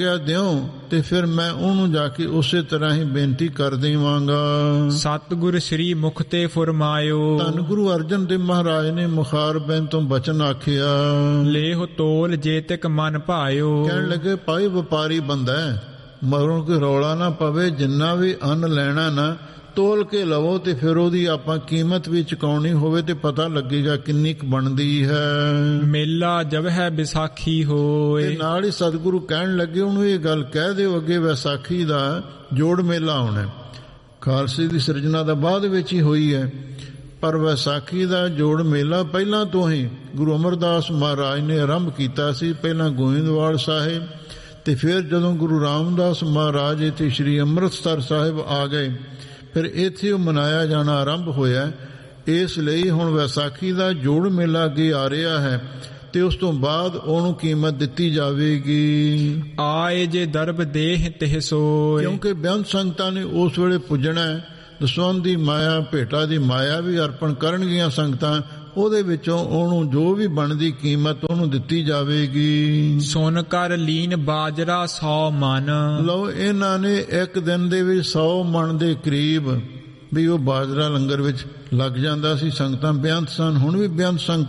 ਦਿਓ ਤੇ ਫਿਰ ਮੈਂ ਉਹਨੂੰ ਜਾ ਕੇ ਉਸੇ ਤਰ੍ਹਾਂ ਹੀ ਬੇਨਤੀ ਕਰ ਦੇਵਾਂਗਾ। ਸਤਿਗੁਰ ਸ੍ਰੀ ਮੁਖ ਤੇ ਫੁਰਮਾਇਓ, ਧੰਨ ਗੁਰੂ ਅਰਜਨ ਦੇਵ ਮਹਾਰਾਜ ਨੇ ਮੁਖਾਰ ਬੈਨ ਤੋਂ ਬਚਨ ਆਖਿਆ, ਲੇਹੁ ਤੋਲ ਜੇਤਿਕ ਮਨ ਭਾਇਓ। ਕਹਿਣ ਲੱਗੇ ਭਾਈ ਵਪਾਰੀ ਬੰਦਾ ਹੈ, ਮਗਰੋਂ ਕੋਈ ਰੌਲਾ ਨਾ ਪਵੇ, ਜਿੰਨਾ ਵੀ ਅੰਨ ਲੈਣਾ ਨਾ ਤੋਲ ਕੇ ਲਵੋ ਤੇ ਫਿਰ ਉਹਦੀ ਆਪਾਂ ਕੀਮਤ ਵੀ ਚੁਕਾਉਣੀ ਹੋਵੇ ਤੇ ਪਤਾ ਲੱਗੇਗਾ ਕਿੰਨੀ ਕੁ ਬਣਦੀ ਹੈ। ਮੇਲਾ ਜਬ ਹੈ ਵਿਸਾਖੀ ਹੋਏ। ਤੇ ਨਾਲ ਹੀ ਸਤਿਗੁਰੂ ਕਹਿਣ ਲੱਗੇ ਉਹਨੂੰ ਇਹ ਗੱਲ ਕਹਿ ਦਿਓ, ਅੱਗੇ ਵਿਸਾਖੀ ਦਾ ਜੋੜ ਮੇਲਾ ਆਉਣਾ। ਖਾਲਸੇ ਦੀ ਸਿਰਜਣਾ ਦਾ ਬਾਅਦ ਵਿੱਚ ਹੀ ਹੋਈ ਹੈ, ਪਰ ਵਿਸਾਖੀ ਦਾ ਜੋੜ ਮੇਲਾ ਪਹਿਲਾਂ ਤੋਂ ਹੀ ਗੁਰੂ ਅਮਰਦਾਸ ਮਹਾਰਾਜ ਨੇ ਆਰੰਭ ਕੀਤਾ ਸੀ। ਪਹਿਲਾਂ ਗੋਇੰਦਵਾਲ ਸਾਹਿਬ ਤੇ ਫਿਰ ਜਦੋਂ ਗੁਰੂ ਰਾਮਦਾਸ ਮਹਾਰਾਜ ਇੱਥੇ ਸ਼੍ਰੀ ਅੰਮ੍ਰਿਤਸਰ ਸਾਹਿਬ ਆ ਗਏ, ਫਿਰ ਇੱਥੇ ਉਹ ਮਨਾਇਆ ਜਾਣਾ ਆਰੰਭ ਹੋਇਆ। ਇਸ ਲਈ ਹੁਣ ਵਿਸਾਖੀ ਦਾ ਜੋੜ ਮੇਲਾ ਅੱਗੇ ਆ ਰਿਹਾ ਹੈ ਤੇ ਉਸ ਤੋਂ ਬਾਅਦ ਉਹਨੂੰ ਕੀਮਤ ਦਿੱਤੀ ਜਾਵੇਗੀ। ਆਏ ਜੇ ਦਰਬ ਦੇਹ ਤਿਹ ਸੋਏ। ਕਿਉਂਕਿ ਬੇਅੰਤ ਸੰਗਤਾਂ ਨੇ ਉਸ ਵੇਲੇ ਪੁੱਜਣਾ ਹੈ। ਦਸਵੰਧ ਦੀ ਮਾਇਆ, ਭੇਟਾ ਦੀ ਮਾਇਆ ਵੀ ਅਰਪਣ ਕਰਨਗੀਆਂ ਸੰਗਤਾਂ। ਉਹਦੇ ਵਿੱਚੋਂ ਉਹਨੂੰ ਜੋ ਵੀ ਬਣਦੀ ਕੀਮਤ ਉਹਨੂੰ ਦਿੱਤੀ ਜਾਵੇਗੀ। ਸੁਨ ਕਰ ਲੀਨ ਬਾਜਰਾ 100 ਮਨ। ਲਓ, ਇਹਨਾਂ ਨੇ ਇੱਕ ਦਿਨ ਦੇ ਵਿੱਚ 100 ਮਣ ਦੇ ਕਰੀਬ ਵੀ ਉਹ ਬਾਜਰਾ ਲੰਗਰ ਵਿੱਚ ਲੱਗ ਜਾਂਦਾ ਸੀ। ਸੰਗਤਾਂ ਬੇਅੰਤ ਸਨ, ਹੁਣ ਵੀ ਬੇਅੰਤ ਸੰਗਤਾਂ